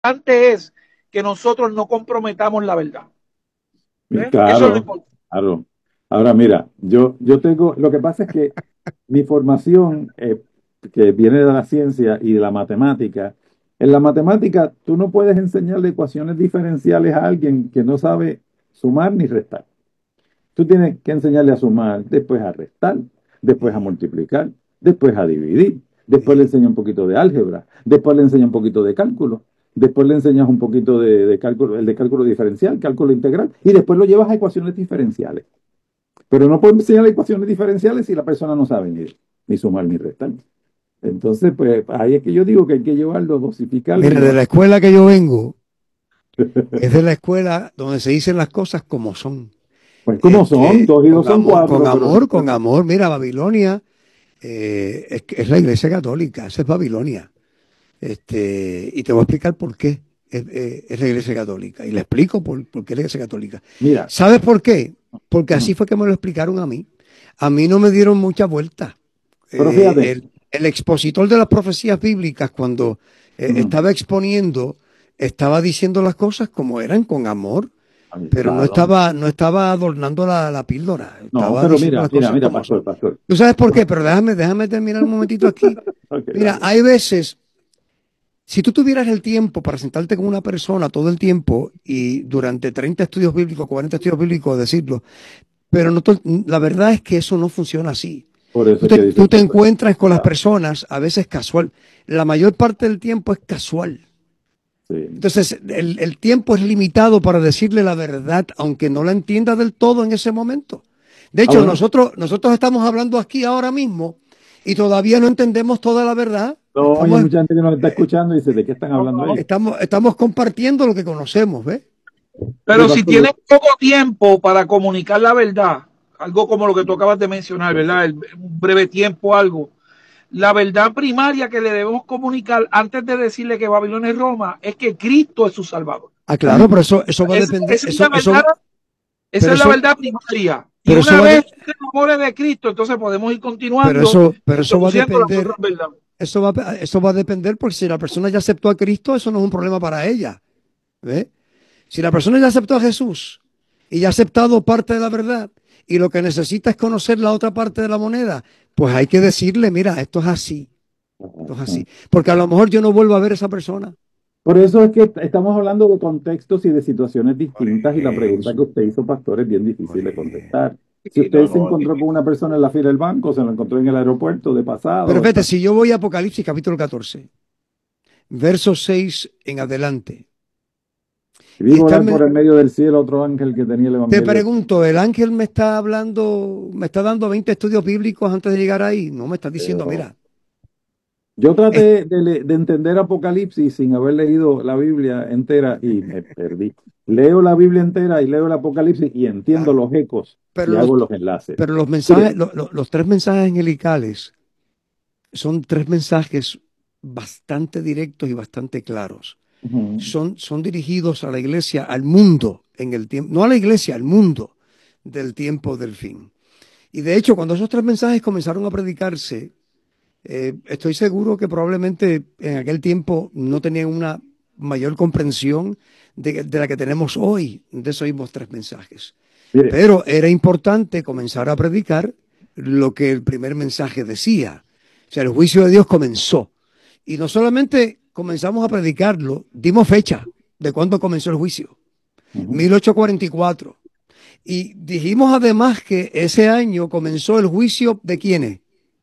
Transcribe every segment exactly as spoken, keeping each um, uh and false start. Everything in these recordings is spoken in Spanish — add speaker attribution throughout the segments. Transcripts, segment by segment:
Speaker 1: importante es que nosotros no comprometamos la verdad. ¿Ves? Eso es lo
Speaker 2: Claro,
Speaker 1: importante.
Speaker 2: claro. Ahora mira, yo, yo tengo, lo que pasa es que mi formación, eh, que viene de la ciencia y de la matemática, en la matemática tú no puedes enseñarle ecuaciones diferenciales a alguien que no sabe sumar ni restar. Tú tienes que enseñarle a sumar, después a restar, después a multiplicar, después a dividir, después le
Speaker 3: Sí.
Speaker 2: enseñas un poquito de álgebra, después le enseñas un poquito de cálculo, después le enseñas un poquito de, de cálculo, el de cálculo diferencial, cálculo integral, y después lo llevas a ecuaciones diferenciales. Pero no puedes enseñar ecuaciones diferenciales si la persona no sabe ni, ni sumar ni restar. Entonces, pues ahí es que yo digo que hay que llevarlo, dosificarlo y
Speaker 3: Mira, de
Speaker 2: llevarlo.
Speaker 3: la escuela que yo vengo, es de la escuela donde se dicen las cosas como son.
Speaker 2: Pues como son,
Speaker 3: Este,
Speaker 2: dos y
Speaker 3: con
Speaker 2: dos son
Speaker 3: amor, con
Speaker 2: cuatro, pero
Speaker 3: amor, con amor. Mira, Babilonia eh, es, que es la iglesia católica, esa es Babilonia. Este, y te voy a explicar por qué es, eh, es la iglesia católica. Y le explico por, por qué es la iglesia católica.
Speaker 2: mira,
Speaker 3: ¿Sabes por qué? Porque así
Speaker 2: ujú,
Speaker 3: fue que me lo explicaron a mí. A mí no me dieron mucha vuelta.
Speaker 2: pero
Speaker 3: Eh,
Speaker 2: fíjate,
Speaker 3: el, el expositor de las profecías bíblicas, cuando eh,
Speaker 2: ujú,
Speaker 3: estaba exponiendo, estaba diciendo las cosas como eran, con amor, pero no
Speaker 2: claro.
Speaker 3: estaba, no estaba adornando la, la píldora,
Speaker 2: No,
Speaker 3: estaba
Speaker 2: pero
Speaker 3: diciendo
Speaker 2: mira,
Speaker 3: las
Speaker 2: mira,
Speaker 3: cosas
Speaker 2: mira,
Speaker 3: como son.
Speaker 2: pastor, pastor.
Speaker 3: ¿Tú sabes por qué? Pero déjame, déjame terminar un momentito aquí.
Speaker 2: Ok,
Speaker 3: Mira,
Speaker 2: dale.
Speaker 3: hay veces, si tú tuvieras el tiempo para sentarte con una persona todo el tiempo y durante treinta estudios bíblicos, cuarenta estudios bíblicos decirlo, pero no, to- la verdad es que eso no funciona así.
Speaker 2: Por eso
Speaker 3: Tú
Speaker 2: es
Speaker 3: te,
Speaker 2: que dice
Speaker 3: tú
Speaker 2: el
Speaker 3: te
Speaker 2: pastor.
Speaker 3: encuentras con las
Speaker 2: Claro,
Speaker 3: personas a veces casual. La mayor parte del tiempo es casual.
Speaker 2: sí.
Speaker 3: Entonces, el, el tiempo es limitado para decirle la verdad, aunque no la entienda del todo en ese momento. De
Speaker 2: Ah,
Speaker 3: hecho,
Speaker 2: bueno,
Speaker 3: nosotros, nosotros estamos hablando aquí ahora mismo y todavía no entendemos toda la verdad.
Speaker 2: no, y hay
Speaker 3: Estamos,
Speaker 2: mucha gente que nos está escuchando y dice, ¿de qué están
Speaker 1: No,
Speaker 2: hablando
Speaker 1: no.
Speaker 2: ellos?
Speaker 3: estamos, estamos compartiendo lo que conocemos, ¿ves?
Speaker 2: Mire,
Speaker 1: Pero si
Speaker 2: pastor,
Speaker 1: tienes poco tiempo para comunicar la verdad, algo como lo que tú acabas de mencionar, ¿verdad? El, un breve tiempo, algo. La verdad primaria que le debemos comunicar antes de decirle que Babilonia es Roma es que Cristo es su Salvador.
Speaker 3: Ah, claro, pero
Speaker 2: amén.
Speaker 3: eso, eso va a
Speaker 1: Esa,
Speaker 3: depender,
Speaker 1: esa es
Speaker 3: eso,
Speaker 1: la verdad,
Speaker 3: eso,
Speaker 1: esa
Speaker 3: pero
Speaker 1: es la
Speaker 3: eso,
Speaker 1: verdad primaria. Y
Speaker 3: pero eso
Speaker 1: una
Speaker 3: va a,
Speaker 1: vez
Speaker 3: de-
Speaker 1: te enamores de Cristo, entonces podemos ir
Speaker 3: pero
Speaker 1: continuando
Speaker 3: eso, pero eso va a
Speaker 1: introduciendo las
Speaker 3: depender,
Speaker 1: otras verdades.
Speaker 3: eso va, a- eso va a depender porque si la persona ya aceptó a Cristo, eso no es un problema para ella, ¿ves? Si la persona ya aceptó a Jesús y ya ha aceptado parte de la verdad y lo que necesita es conocer la otra parte de la moneda, pues hay que decirle, mira, esto es así, esto es así. Porque a lo mejor yo no vuelvo a ver a esa persona.
Speaker 2: Por eso es que estamos hablando de contextos y de situaciones
Speaker 3: Por
Speaker 2: distintas y la pregunta que
Speaker 3: eso,
Speaker 2: usted hizo, pastor, es bien
Speaker 3: por
Speaker 2: difícil de
Speaker 3: eso.
Speaker 2: contestar. Si
Speaker 1: Sí,
Speaker 2: usted
Speaker 1: no,
Speaker 2: se
Speaker 1: no.
Speaker 2: encontró con una persona en la fila del banco, se lo encontró en el aeropuerto de
Speaker 3: Pero
Speaker 2: pasado,
Speaker 3: fíjate,
Speaker 2: está,
Speaker 3: si yo voy a Apocalipsis capítulo catorce, verso seis en adelante,
Speaker 2: y vi
Speaker 3: y está,
Speaker 2: volar por el medio del cielo otro ángel que tenía el
Speaker 3: te
Speaker 2: evangelio.
Speaker 3: pregunto, ¿el ángel me está hablando, me está dando veinte estudios bíblicos antes de llegar ahí? No, me está diciendo, mira,
Speaker 2: Yo
Speaker 3: es-
Speaker 2: traté de, le- de entender Apocalipsis sin haber leído la Biblia entera y me perdí. Leo la Biblia entera y leo el Apocalipsis y entiendo
Speaker 3: claro,
Speaker 2: los ecos
Speaker 3: pero
Speaker 2: y
Speaker 3: los,
Speaker 2: hago los enlaces.
Speaker 3: pero los
Speaker 2: Mire,
Speaker 3: mensajes, lo- lo- los tres mensajes angelicales son tres mensajes bastante directos y bastante claros.
Speaker 2: ujú,
Speaker 3: Son, son dirigidos a la iglesia, al mundo en el tiempo, no a la iglesia, al mundo del tiempo del fin. Y de hecho, cuando esos tres mensajes comenzaron a predicarse, eh, estoy seguro que probablemente en aquel tiempo no tenían una mayor comprensión de, de la que tenemos hoy de esos mismos tres mensajes.
Speaker 2: mire,
Speaker 3: Pero era importante comenzar a predicar lo que el primer mensaje decía. O sea, el juicio de Dios comenzó. Y no solamente comenzamos a predicarlo, dimos fecha de cuándo comenzó el juicio,
Speaker 2: ujú,
Speaker 3: mil ochocientos cuarenta y cuatro. Y dijimos además que ese año comenzó el juicio de quiénes.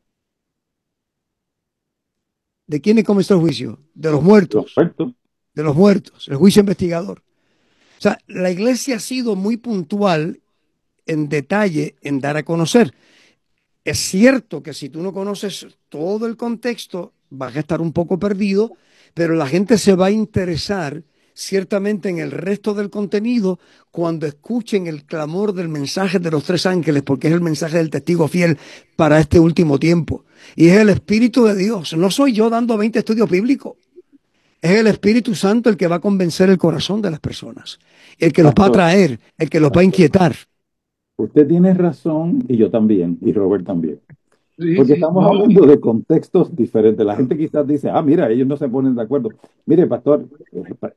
Speaker 3: ¿De quiénes comenzó el juicio? De los
Speaker 2: los
Speaker 3: muertos,
Speaker 2: muertos.
Speaker 3: de los muertos, el juicio investigador. O sea, la iglesia ha sido muy puntual en detalle en dar a conocer. Es cierto que si tú no conoces todo el contexto, vas a estar un poco perdido, pero la gente se va a interesar ciertamente en el resto del contenido cuando escuchen el clamor del mensaje de los tres ángeles, porque es el mensaje del testigo fiel para este último tiempo. Y es el Espíritu de Dios. No soy yo dando veinte estudios bíblicos. Es el Espíritu Santo el que va a convencer el corazón de las personas, el que los va a
Speaker 2: Pastor,
Speaker 3: atraer, el que los va a
Speaker 2: pastor,
Speaker 3: inquietar.
Speaker 2: usted tiene razón y yo también, y Robert también.
Speaker 1: Sí,
Speaker 2: Porque
Speaker 1: sí,
Speaker 2: estamos
Speaker 1: no,
Speaker 2: hablando de contextos diferentes. La gente quizás dice, ah, mira, ellos no se ponen de acuerdo. Mire, pastor, eh, pa-